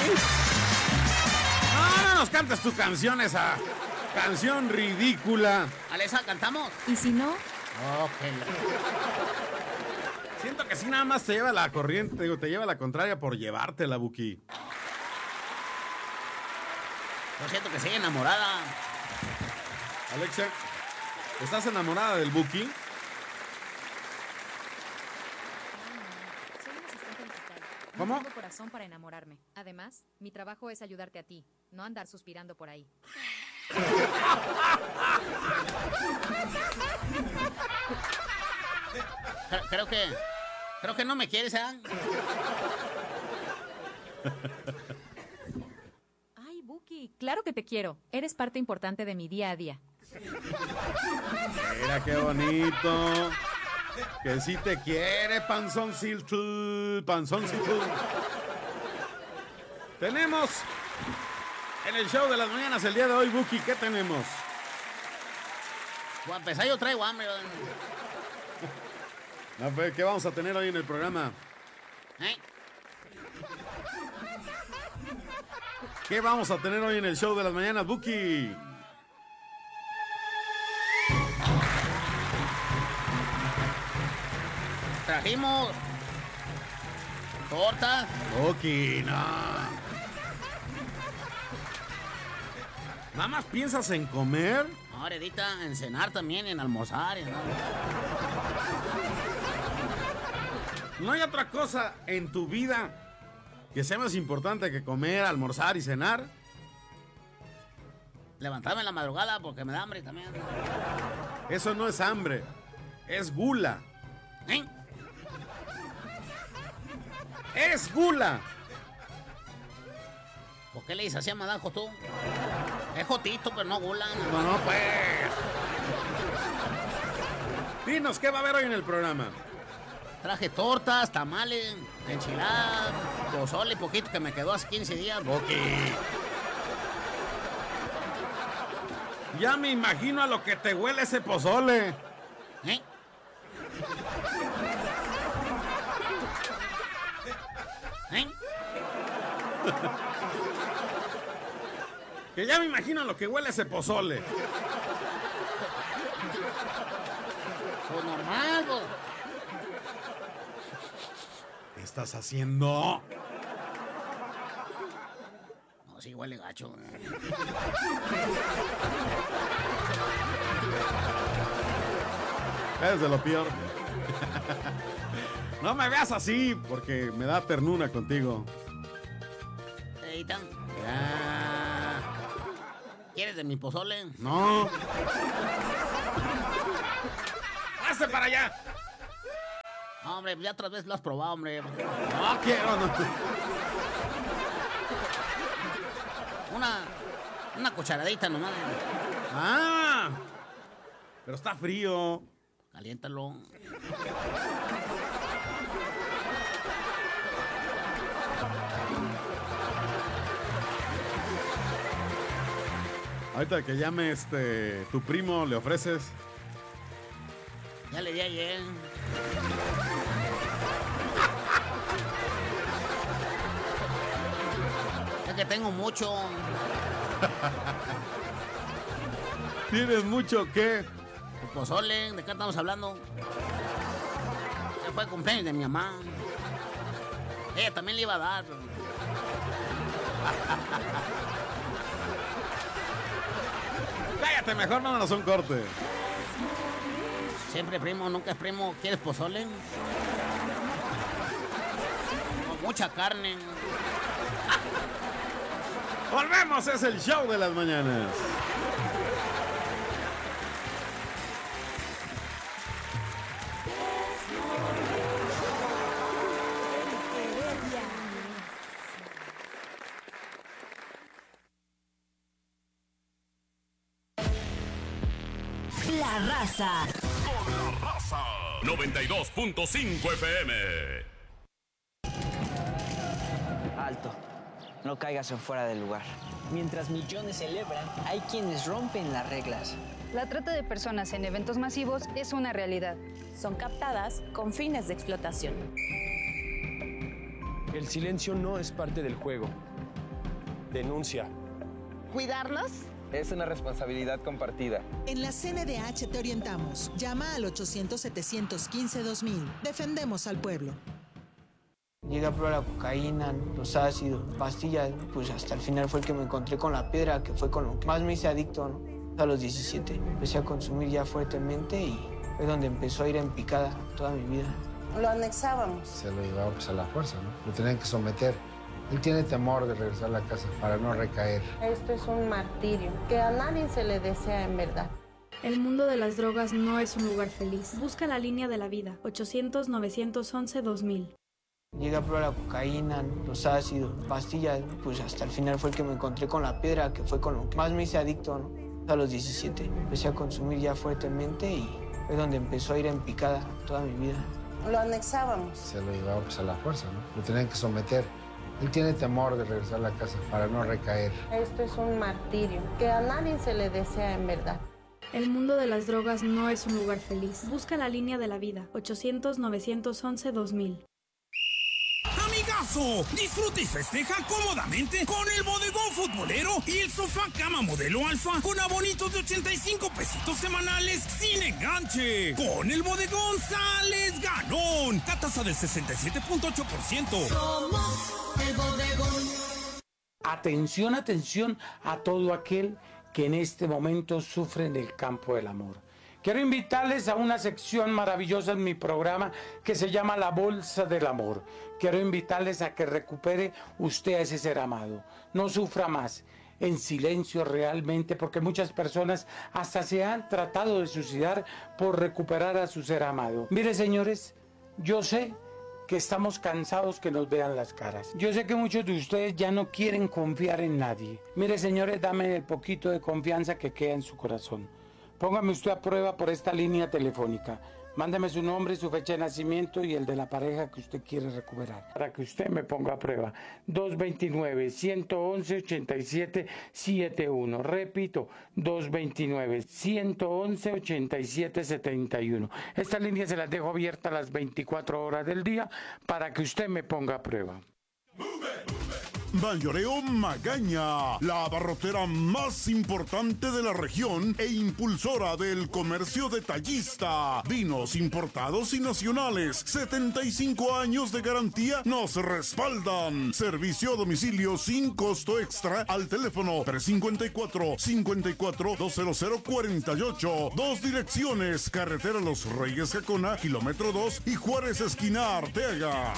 No nos cantes tu canción, esa canción ridícula. Alexa, ¿cantamos? ¿Y si no? Siento que sí, nada más te lleva la corriente, digo, te lleva la contraria por llevártela, Buki. Yo siento que sigue enamorada. Alexa, ¿estás enamorada del Buki? Soy un asistente digital. ¿Cómo? No tengo corazón para enamorarme. Además, mi trabajo es ayudarte a ti, no andar suspirando por ahí. Creo que no me quieres, ¿eh? Ay, Buki, claro que te quiero. Eres parte importante de mi día a día. Mira qué bonito. Que sí te quiere, panzoncito, panzoncito. Tenemos en el show de las mañanas el día de hoy, Buki, ¿qué tenemos? Para empezar, yo traigo hambre. A ver, ¿qué vamos a tener hoy en el programa? ¿Eh? ¿Qué vamos a tener hoy en el show de las mañanas, Buki? Trajimos tortas. Buki, no. ¿Nada más piensas en comer? No, heredita, en cenar también, en almorzar. ¿No hay otra cosa en tu vida que sea más importante que comer, almorzar y cenar? Levantarme en la madrugada porque me da hambre también. Eso no es hambre, es gula. ¿Eh? ¡Es gula! ¿Por qué le dices así a Madajo tú? Es jotito, pero no gula. No, pues. Dinos, ¿qué va a haber hoy en el programa? Traje tortas, tamales, enchiladas, pozole, poquito que me quedó hace 15 días. Buki. Ya me imagino a lo que te huele ese pozole. ¿Eh? ¿Eh? Que ya me imagino a lo que huele ese pozole. Pues normal, pues. ¿Qué estás haciendo? No, sí huele gacho. Es de lo peor. No me veas así, porque me da ternura contigo. Edita. Ya. ¿Quieres de mi pozole? No. ¡Hazte para allá! No, hombre, ya otra vez lo has probado, hombre. No quiero, no. Una cucharadita nomás. ¡Ah! Pero está frío. Caliéntalo. Ahorita que llame tu primo, ¿le ofreces? Ya le di ayer. Es que tengo mucho. ¿Tienes mucho qué? Pozole, ¿de qué estamos hablando? Ya fue el cumpleaños de mi mamá. Ella también le iba a dar. Pero... Cállate, mejor vámonos a un corte. Siempre primo, nunca es primo. ¿Quieres pozole? Con mucha carne. Volvemos, es el show de las mañanas. La raza. Con la raza. 92.5 FM. Alto. No caigas en fuera del lugar. Mientras millones celebran, hay quienes rompen las reglas. La trata de personas en eventos masivos es una realidad. Son captadas con fines de explotación. El silencio no es parte del juego. denuncia. ¿Cuidarlos? Es una responsabilidad compartida. En la CNDH te orientamos. Llama al 800-715-2000. Defendemos al pueblo. Llegué a probar la cocaína, los ácidos, pastillas, pues hasta el final fue el que me encontré con la piedra, que fue con lo que más me hice adicto, ¿no? A los 17 empecé a consumir ya fuertemente y es donde empezó a ir en picada toda mi vida. Lo anexábamos. Se lo llevaba pues a la fuerza, ¿no? Lo tenían que someter. Él tiene temor de regresar a la casa para no recaer. Esto es un martirio que a nadie se le desea en verdad. El mundo de las drogas no es un lugar feliz. Busca la línea de la vida. 800-911-2000. Llegué a probar la cocaína, los ácidos, pastillas, pues hasta el final fue el que me encontré con la piedra, que fue con lo que más me hice adicto, ¿no? A los 17 empecé a consumir ya fuertemente y es donde empezó a ir en picada toda mi vida. Lo anexábamos. Se lo llevaba pues a la fuerza, ¿no? Lo tenían que someter. Él tiene temor de regresar a la casa para no recaer. Esto es un martirio que a nadie se le desea en verdad. El mundo de las drogas no es un lugar feliz. Busca la línea de la vida. 800-911-2000. Amigazo, disfruta y festeja cómodamente con el bodegón futbolero y el sofá cama modelo alfa con abonitos de 85 pesitos semanales sin enganche. Con el bodegón sales ganón. Tasa del 67.8%. Somos el bodegón. Atención, atención a todo aquel que en este momento sufre en el campo del amor. Quiero invitarles a una sección maravillosa en mi programa que se llama La Bolsa del Amor. Quiero invitarles a que recupere usted a ese ser amado. No sufra más, en silencio realmente, porque muchas personas hasta se han tratado de suicidar por recuperar a su ser amado. Mire, señores, yo sé que estamos cansados que nos vean las caras. Yo sé que muchos de ustedes ya no quieren confiar en nadie. Mire, señores, dame el poquito de confianza que queda en su corazón. Póngame usted a prueba por esta línea telefónica. Mándeme su nombre, su fecha de nacimiento y el de la pareja que usted quiere recuperar. Para que usted me ponga a prueba. 229-111-8771. Repito, 229-111-8771. Esta línea se las dejo abierta a las 24 horas del día para que usted me ponga a prueba. Mayoreo Magaña, la abarrotera más importante de la región e impulsora del comercio detallista. Vinos importados y nacionales, 75 años de garantía nos respaldan. Servicio a domicilio sin costo extra al teléfono 354-54-20048. Dos direcciones, carretera Los Reyes Jacona, kilómetro 2 y Juárez esquina Arteaga.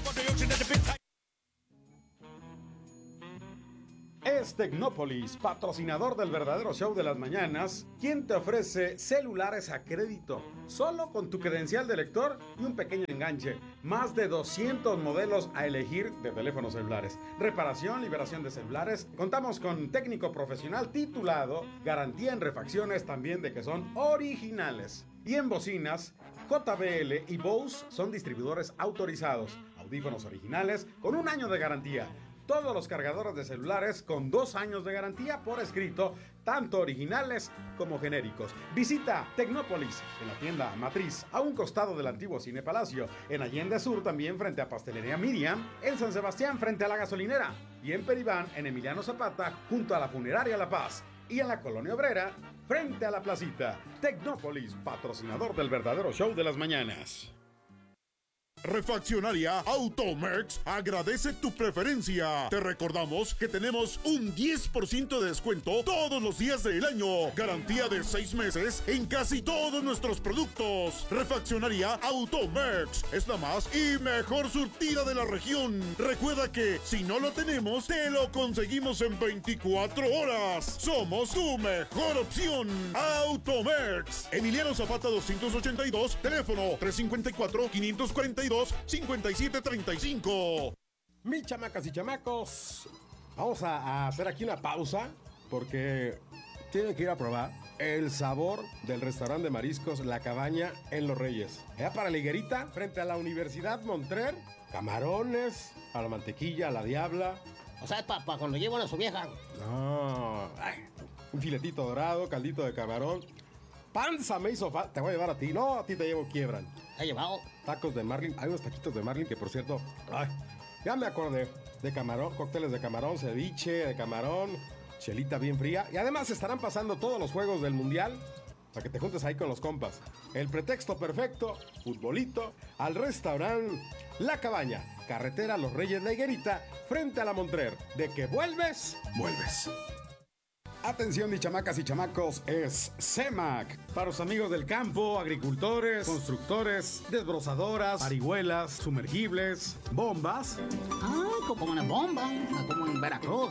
Es Tecnópolis, patrocinador del verdadero show de las mañanas, quien te ofrece celulares a crédito, solo con tu credencial de lector y un pequeño enganche. Más de 200 modelos a elegir de teléfonos celulares. Reparación, liberación de celulares. Contamos con técnico profesional titulado, garantía en refacciones también de que son originales. Y en bocinas, JBL y Bose son distribuidores autorizados. Audífonos originales con 1 año de garantía. Todos los cargadores de celulares con 2 años de garantía por escrito, tanto originales como genéricos. Visita Tecnópolis en la tienda Matriz, a un costado del antiguo Cine Palacio, en Allende Sur también frente a Pastelería Miriam, en San Sebastián frente a la gasolinera y en Peribán en Emiliano Zapata junto a la Funeraria La Paz y en la Colonia Obrera frente a la Placita. Tecnópolis, patrocinador del verdadero show de las mañanas. Refaccionaria Automex agradece tu preferencia. Te recordamos que tenemos un 10% de descuento todos los días del año. Garantía de 6 meses en casi todos nuestros productos. Refaccionaria Automex es la más y mejor surtida de la región. Recuerda que si no lo tenemos, te lo conseguimos en 24 horas. Somos tu mejor opción. Automex. Emiliano Zapata 282, teléfono 354-542-5735. Mis chamacas y chamacos, vamos a hacer aquí una pausa porque tienen que ir a probar el sabor del restaurante de mariscos La Cabaña en Los Reyes. Allá para la Higuerita, frente a la Universidad Montrer, camarones, a la mantequilla, a la diabla. O sea, para cuando llevo a su vieja. No, un filetito dorado, caldito de camarón. Panza me hizo falta. Te voy a llevar a ti. No, a ti te llevo quiebran. ¿Te ha llevado? Tacos de marlin. Hay unos taquitos de marlin que, por cierto, Ya me acordé de camarón, cócteles de camarón, ceviche de camarón, chelita bien fría. Y además estarán pasando todos los juegos del Mundial para que te juntes ahí con los compas. El pretexto perfecto, futbolito, al restaurante La Cabaña, carretera Los Reyes La Higuerita, frente a la Montrer. De que vuelves, vuelves. Atención, mis chamacas y chamacos, es CEMAC. Para los amigos del campo, agricultores, constructores, desbrozadoras, parihuelas, sumergibles, bombas. Ah, como una bomba, como en Veracruz.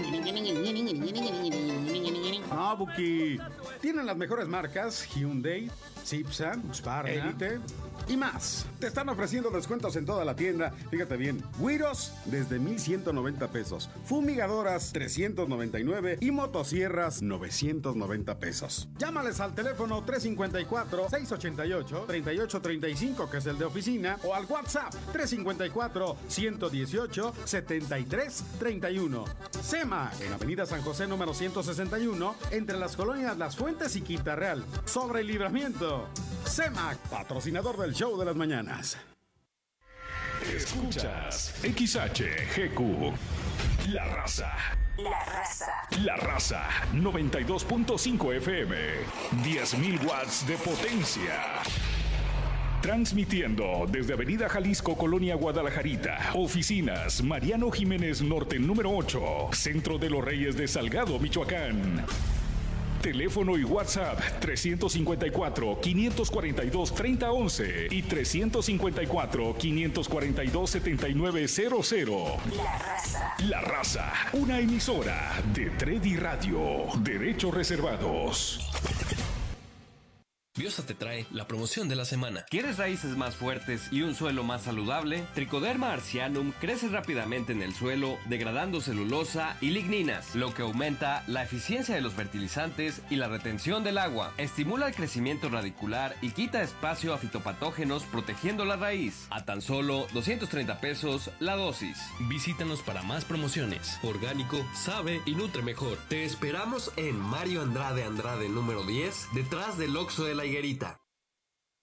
No, Buki. Tienen las mejores marcas: Hyundai, Cipsa, Husqvarna, Elite y más. Te están ofreciendo descuentos en toda la tienda. Fíjate bien, güiros desde 1,190 pesos, fumigadoras 399 y motosierras 990 pesos. Llámales al teléfono 354-688-3835, que es el de oficina, o al WhatsApp 354-118-7331. CEMAC, en Avenida San José número 161, entre las colonias Las Fuentes y Quinta Real, sobre el Libramiento. CEMAC, patrocinador del show de las mañanas. Escuchas XHGQ, La Raza. La Raza. La Raza, 92.5 FM, 10.000 watts de potencia. Transmitiendo desde Avenida Jalisco, Colonia Guadalajarita. Oficinas Mariano Jiménez Norte, número 8, Centro de los Reyes de Salgado, Michoacán. Teléfono y WhatsApp 354-542-3011 y 354-542-7900. La Raza. La Raza, una emisora de Tredi Radio. Derechos reservados. Biosa te trae la promoción de la semana. ¿Quieres raíces más fuertes y un suelo más saludable? Trichoderma Arcianum crece rápidamente en el suelo, degradando celulosa y ligninas, lo que aumenta la eficiencia de los fertilizantes y la retención del agua. Estimula el crecimiento radicular y quita espacio a fitopatógenos, protegiendo la raíz. A tan solo 230 pesos la dosis. Visítanos para más promociones. Orgánico, sabe y nutre mejor. Te esperamos en Mario Andrade número 10, detrás del Oxxo de la Higuerita.